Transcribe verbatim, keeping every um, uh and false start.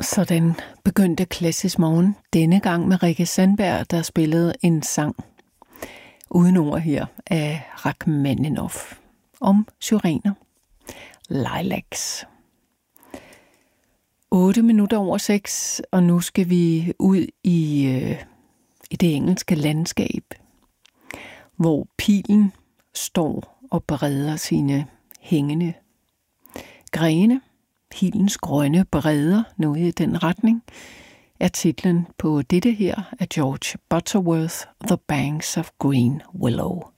Sådan begyndte Klassisk Morgen denne gang med Rikke Sandberg, der spillede en sang uden ord her af Rachmaninoff om syrener. Lilacs. otte minutter over seks, og nu skal vi ud i, øh, i det engelske landskab, hvor pilen står og breder sine hængende grene. Pilens grønne breder, noget i den retning, er titlen på dette her af George Butterworth, The Banks of Green Willow.